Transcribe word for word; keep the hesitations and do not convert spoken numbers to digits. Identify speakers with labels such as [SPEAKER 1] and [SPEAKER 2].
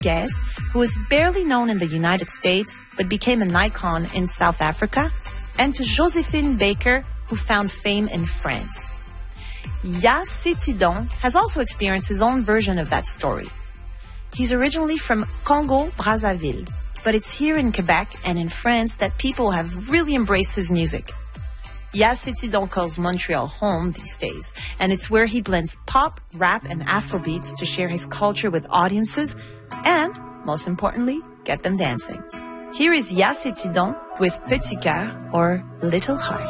[SPEAKER 1] Guez, who was barely known in the United States but became an icon in South Africa, and to Joséphine Baker, who found fame in France. Ya Cétidon has also experienced his own version of that story. He's originally from Congo-Brazzaville, but it's here in Quebec and in France that people have really embraced his music. Ya Cétidon calls Montreal home these days, and it's where he blends pop, rap, and Afrobeats to share his culture with audiences and, most importantly, get them dancing. Here is Ya Cétidon with Petit Cœur or Little Heart.